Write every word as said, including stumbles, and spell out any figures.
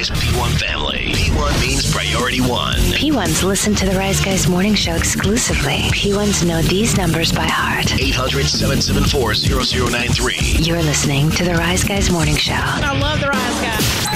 Guys P one family. P one means priority one. P ones listen to the Rise Guys morning show exclusively. P ones know these numbers by heart. eight hundred, seven seven four, zero zero nine three. You're listening to the Rise Guys morning show. I love the Rise Guys.